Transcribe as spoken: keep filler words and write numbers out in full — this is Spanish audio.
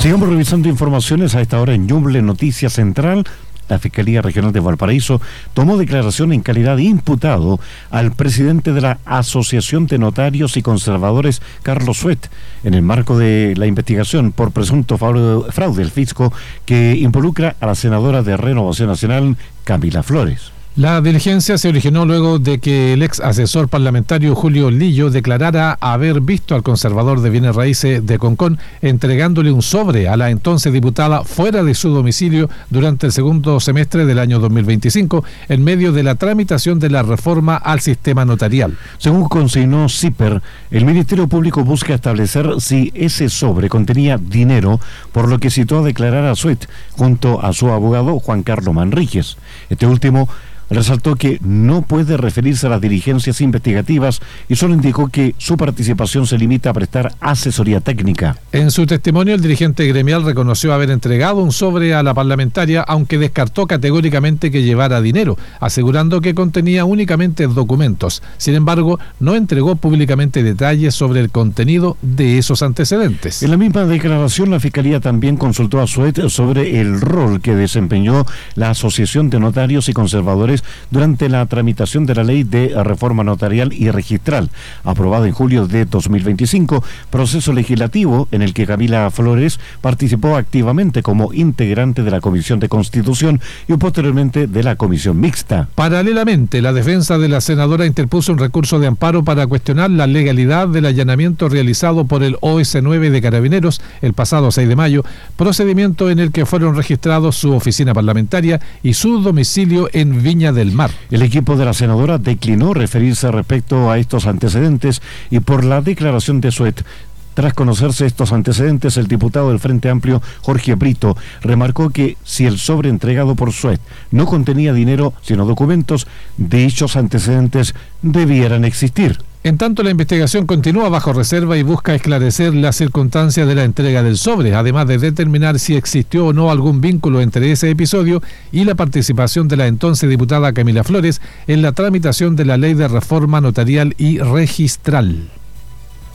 Sigamos revisando informaciones a esta hora en Ñuble Noticias Central. La Fiscalía Regional de Valparaíso tomó declaración en calidad de imputado al presidente de la Asociación de Notarios y Conservadores, Carlos Suet, en el marco de la investigación por presunto fraude del fisco que involucra a la senadora de Renovación Nacional, Camila Flores. La diligencia se originó luego de que el ex asesor parlamentario Julio Lillo declarara haber visto al conservador de bienes raíces de Concón entregándole un sobre a la entonces diputada fuera de su domicilio durante el segundo semestre del año dos mil veinticinco en medio de la tramitación de la reforma al sistema notarial. Según consignó CIPER, el Ministerio Público busca establecer si ese sobre contenía dinero, por lo que citó a declarar a Suet junto a su abogado Juan Carlos Manríquez. Este último resaltó que no puede referirse a las diligencias investigativas y solo indicó que su participación se limita a prestar asesoría técnica. En su testimonio, el dirigente gremial reconoció haber entregado un sobre a la parlamentaria, aunque descartó categóricamente que llevara dinero, asegurando que contenía únicamente documentos. Sin embargo, no entregó públicamente detalles sobre el contenido de esos antecedentes. En la misma declaración, la Fiscalía también consultó a Suet sobre el rol que desempeñó la Asociación de Notarios y Conservadores durante la tramitación de la ley de reforma notarial y registral, aprobada en julio de dos mil veinticinco, proceso legislativo en el que Camila Flores participó activamente como integrante de la Comisión de Constitución y posteriormente de la Comisión Mixta. Paralelamente, la defensa de la senadora interpuso un recurso de amparo para cuestionar la legalidad del allanamiento realizado por el O S nueve de Carabineros el pasado seis de mayo, procedimiento en el que fueron registrados su oficina parlamentaria y su domicilio en Viña del Mar. El equipo de la senadora declinó referirse respecto a estos antecedentes y por la declaración de Suet. Tras conocerse estos antecedentes, el diputado del Frente Amplio, Jorge Brito, remarcó que si el sobre entregado por Suet no contenía dinero, sino documentos, dichos antecedentes debieran existir. En tanto, la investigación continúa bajo reserva y busca esclarecer las circunstancias de la entrega del sobre, además de determinar si existió o no algún vínculo entre ese episodio y la participación de la entonces diputada Camila Flores en la tramitación de la ley de reforma notarial y registral.